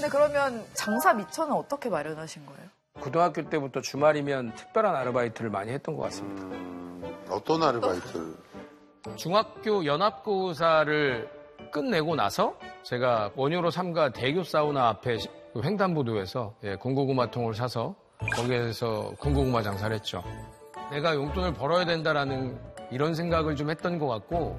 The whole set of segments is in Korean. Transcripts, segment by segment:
근데 그러면 장사 미천은 어떻게 마련하신 거예요? 고등학교 때부터 주말이면 특별한 아르바이트를 많이 했던 것 같습니다. 어떤 아르바이트를? 중학교 연합고사를 끝내고 나서 제가 원효로 3가 대교 사우나 앞에 횡단보도에서 군고구마통을 사서 거기에서 군고구마 장사를 했죠. 내가 용돈을 벌어야 된다라는 이런 생각을 좀 했던 것 같고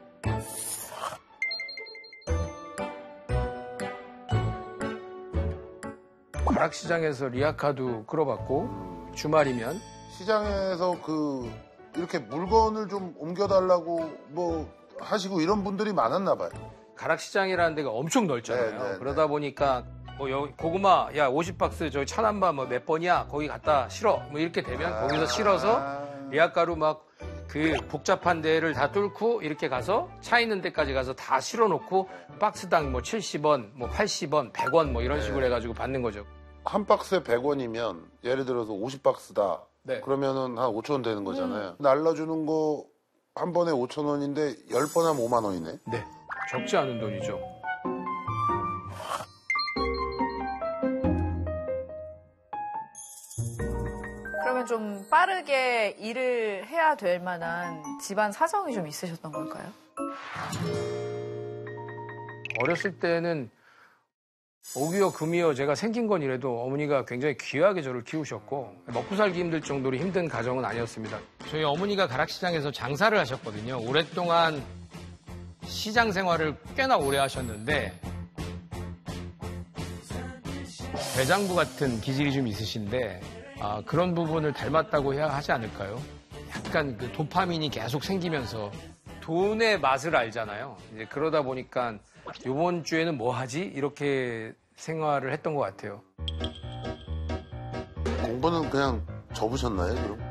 가락시장에서 리아카도 끌어봤고 주말이면 시장에서 이렇게 물건을 좀 옮겨달라고 뭐 하시고 이런 분들이 많았나 봐요. 가락시장이라는 데가 엄청 넓잖아요. 네, 네, 그러다 보니까 뭐 여기 고구마 야 50박스 저기 천안바 뭐 몇 번이야 거기 갖다 실어 뭐 이렇게 되면 거기서 실어서 리아카로 막 그 복잡한 데를 다 뚫고 이렇게 가서 차 있는 데까지 가서 다 실어놓고 박스당 뭐 70원 뭐 80원 100원 뭐 이런 식으로 해가지고 받는 거죠. 한 박스에 100원이면 예를 들어서 50박스다. 네. 그러면은 한 5천 원 되는 거잖아요. 날라주는 거 한 번에 5천 원인데 10번 하면 5만 원이네. 네. 적지 않은 돈이죠. 그러면 좀 빠르게 일을 해야 될 만한 집안 사정이 좀 있으셨던 걸까요? 어렸을 때는 오기여 금이여 제가 생긴 건 이래도 어머니가 굉장히 귀하게 저를 키우셨고 먹고 살기 힘들 정도로 힘든 가정은 아니었습니다. 저희 어머니가 가락시장에서 장사를 하셨거든요. 오랫동안 시장 생활을 꽤나 오래 하셨는데 대장부 같은 기질이 좀 있으신데 그런 부분을 닮았다고 해야 하지 않을까요? 약간 그 도파민이 계속 생기면서 돈의 맛을 알잖아요. 이제 그러다 보니까 이번 주에는 뭐 하지? 이렇게 생활을 했던 것 같아요. 공부는 그냥 접으셨나요, 그럼?